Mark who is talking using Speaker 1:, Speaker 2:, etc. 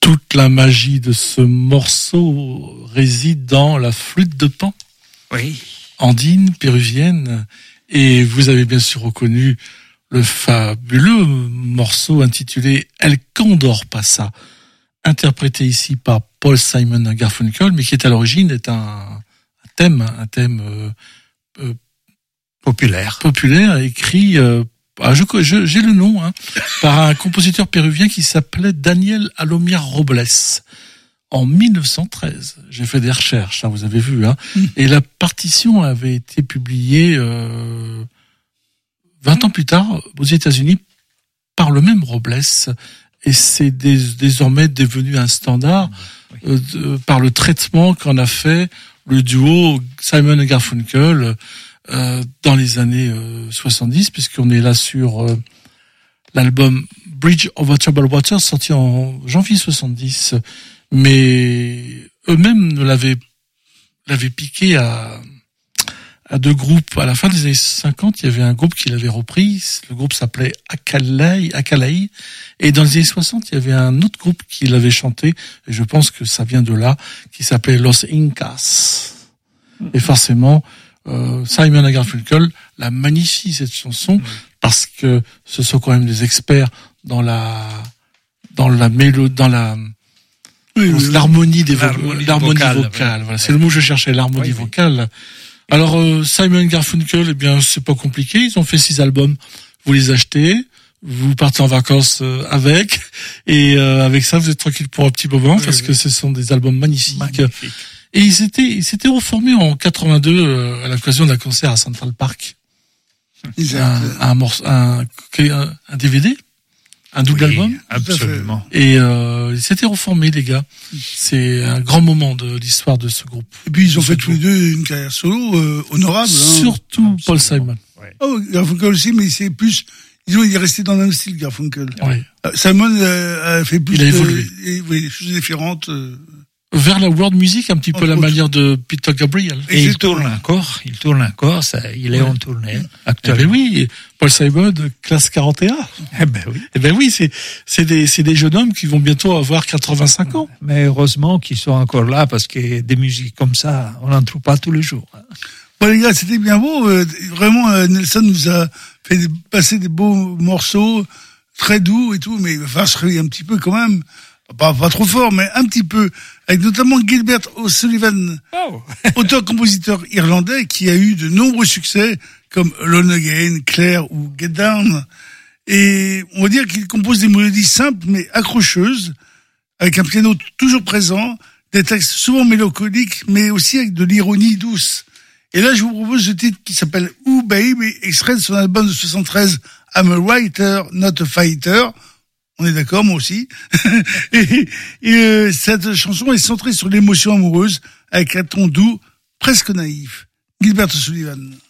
Speaker 1: Toute la magie de ce morceau réside dans la flûte de Pan.
Speaker 2: Oui.
Speaker 1: Andine, péruvienne. Et vous avez bien sûr reconnu le fabuleux morceau intitulé El Condor Pasa, interprété ici par Paul Simon Garfunkel, mais qui est à l'origine un thème
Speaker 2: Populaire,
Speaker 1: écrit, j'ai le nom, par un compositeur péruvien qui s'appelait Daniel Alomir Robles. En 1913, j'ai fait des recherches, vous avez vu, et la partition avait été publiée 20 ans plus tard aux États-Unis par le même Robles, et c'est désormais devenu un standard par le traitement qu'en a fait le duo Simon et Garfunkel dans les années 70, puisqu'on est là sur l'album Bridge Over Troubled Waters, sorti en janvier 70. Mais eux-mêmes l'avaient piqué à deux groupes. À la fin des années 50, il y avait un groupe qui l'avait repris. Le groupe s'appelait Akalai. Et dans les années 60, il y avait un autre groupe qui l'avait chanté. Et je pense que ça vient de là, qui s'appelait Los Incas. Et forcément, Simon & Garfunkel la magnifie, cette chanson, parce que ce sont quand même des experts dans l'harmonie vocale. Voilà, c'est le mot que je cherchais, l'harmonie vocale. Alors, Simon & Garfunkel, eh bien, c'est pas compliqué. Ils ont fait 6 albums. Vous les achetez, vous partez en vacances avec, et avec ça, vous êtes tranquille pour un petit moment, parce que ce sont des albums magnifiques. Et ils s'étaient reformés en 82 à l'occasion d'un concert à Central Park. Un DVD. Un double album.
Speaker 2: Absolument.
Speaker 1: Et ils s'étaient reformés, les gars. C'est un grand moment de l'histoire de ce groupe.
Speaker 3: Et puis ils ont fait tous les deux une carrière solo honorable.
Speaker 1: Surtout Paul Simon.
Speaker 3: Ouais. Oh, Garfunkel aussi, mais c'est plus. Disons, il est resté dans le même style, Garfunkel.
Speaker 1: Oui.
Speaker 3: Simon a fait plus.
Speaker 1: Il a évolué.
Speaker 3: Des choses différentes.
Speaker 1: Vers la world music, un petit peu la manière de Peter Gabriel.
Speaker 2: Et il tourne encore, il est en tournée actuellement.
Speaker 1: Eh ben oui, Paul Simon, classe 41. Eh ben oui, c'est des jeunes hommes qui vont bientôt avoir 85 ans.
Speaker 2: Mais heureusement qu'ils sont encore là, parce que des musiques comme ça, on n'en trouve pas tous les jours.
Speaker 3: Bon les gars, c'était bien beau. Vraiment, Nelson nous a fait passer des beaux morceaux, très doux et tout, mais il va falloir se réveiller un petit peu quand même. Pas trop fort, mais un petit peu, avec notamment Gilbert O'Sullivan, auteur-compositeur irlandais qui a eu de nombreux succès comme Alone Again, Claire ou Get Down. Et on va dire qu'il compose des mélodies simples mais accrocheuses, avec un piano toujours présent, des textes souvent mélancoliques mais aussi avec de l'ironie douce. Et là, je vous propose ce titre qui s'appelle Ooh Baby, extrait de son album de 73, I'm a Writer, Not a Fighter. On est d'accord, moi aussi. et cette chanson est centrée sur l'émotion amoureuse avec un ton doux, presque naïf. Gilbert O'Sullivan.